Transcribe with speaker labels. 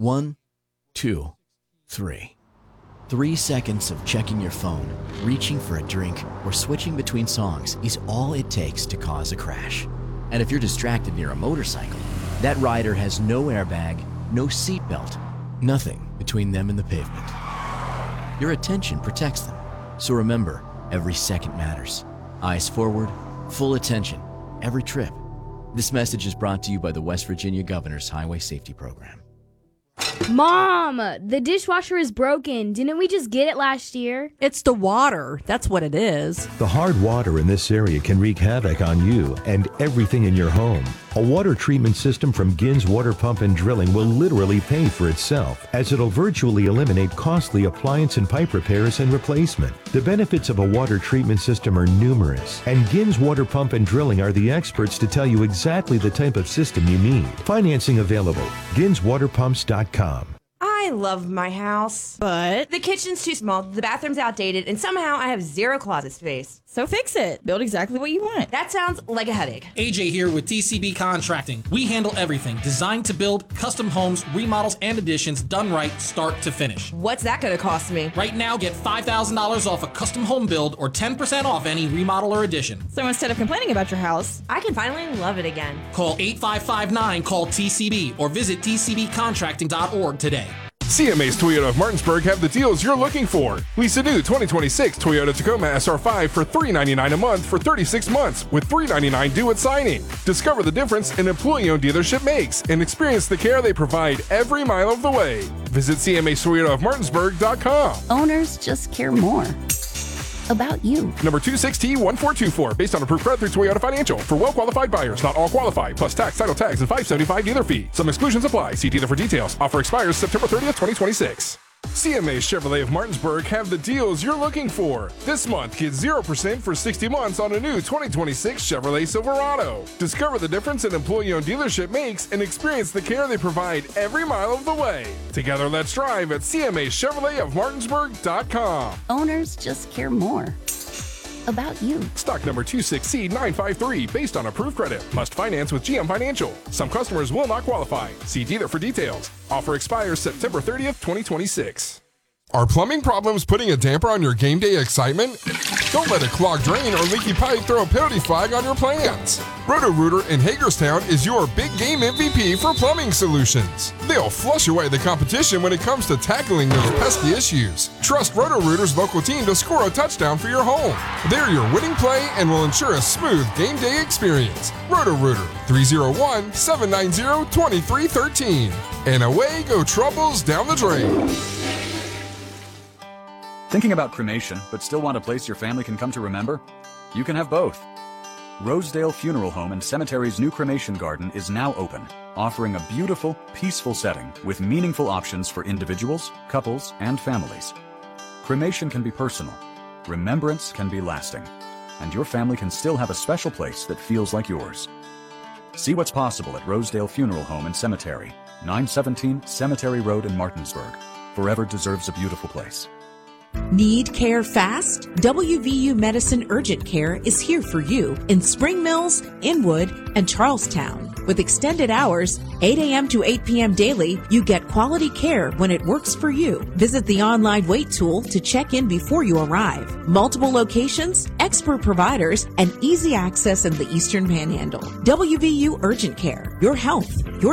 Speaker 1: 1, 2, 3. 3 seconds of checking your phone, reaching for a drink, or switching between songs is all it takes to cause a crash. And if you're distracted near a motorcycle, that rider has no airbag, no seatbelt, nothing between them and the pavement. Your attention protects them. So remember, every second matters. Eyes forward, full attention, every trip. This message is brought to you by the West Virginia Governor's Highway Safety Program.
Speaker 2: Mom, the dishwasher is broken. Didn't we just get it last year?
Speaker 3: It's the water. That's what it is.
Speaker 4: The hard water in this area can wreak havoc on you and everything in your home. A water treatment system from Gins Water Pump and Drilling will literally pay for itself, as it'll virtually eliminate costly appliance and pipe repairs and replacement. The benefits of a water treatment system are numerous, and Gins Water Pump and Drilling are the experts to tell you exactly the type of system you need. Financing available. GinsWaterPumps.com.
Speaker 5: I love my house,
Speaker 3: But
Speaker 5: the kitchen's too small, the bathroom's outdated, and somehow I have zero closet space.
Speaker 3: so fix it. Build exactly what you want.
Speaker 5: That sounds like a headache.
Speaker 6: AJ here with TCB Contracting. We handle everything designed to build custom homes, remodels, and additions done right, start to finish.
Speaker 5: What's that going to cost me?
Speaker 6: Right now, get $5,000 off a custom home build or 10% off any remodel or addition.
Speaker 3: So instead of complaining about your house,
Speaker 5: I can finally love it again.
Speaker 6: Call 8559-CALL-TCB or visit tcbcontracting.org today.
Speaker 7: CMA's Toyota of Martinsburg have the deals you're looking for. Lease a new 2026 Toyota Tacoma SR5 for $399 a month for 36 months with $399 due at signing. Discover the difference an employee-owned dealership makes and experience the care they provide every mile of the way. Visit CMA's-Toyota-of-Martinsburg.com.
Speaker 8: Owners just care more about you.
Speaker 7: Number 26T1424, based on approved credit through Toyota Financial. For well-qualified buyers, not all qualify, plus tax, title tags, and $575 dealer fee. Some exclusions apply. See dealer for details. Offer expires September 30th, 2026. CMA Chevrolet of Martinsburg have the deals you're looking for. This month, get 0% for 60 months on a new 2026 Chevrolet Silverado. Discover the difference an employee-owned dealership makes and experience the care they provide every mile of the way. Together, let's drive at CMA-Chevrolet-of-Martinsburg.com.
Speaker 8: Owners just care more about you.
Speaker 7: Stock number 26C953, based on approved credit. Must finance with GM Financial. Some customers will not qualify. See dealer for details. Offer expires September 30th, 2026. Are plumbing problems putting a damper on your game day excitement? Don't let a clogged drain or leaky pipe throw a penalty flag on your plans. Roto-Rooter in Hagerstown is your big game MVP for plumbing solutions. They'll flush away the competition when it comes to tackling those pesky issues. Trust Roto-Rooter's local team to score a touchdown for your home. They're your winning play and will ensure a smooth game day experience. Roto-Rooter, 301-790-2313. And away go troubles down the drain.
Speaker 9: Thinking about cremation, but still want a place your family can come to remember? You can have both. Rosedale Funeral Home and Cemetery's new cremation garden is now open, offering a beautiful, peaceful setting with meaningful options for individuals, couples, and families. Cremation can be personal, remembrance can be lasting, and your family can still have a special place that feels like yours. See what's possible at Rosedale Funeral Home and Cemetery, 917 Cemetery Road in Martinsburg. Forever deserves a beautiful place.
Speaker 10: Need care fast? WVU Medicine Urgent Care is here for you in Spring Mills, Inwood, and Charlestown. With extended hours, 8 a.m. to 8 p.m. daily, you get quality care when it works for you. Visit the online wait tool to check in before you arrive. Multiple locations, expert providers, and easy access in the Eastern Panhandle. WVU Urgent Care. Your health, your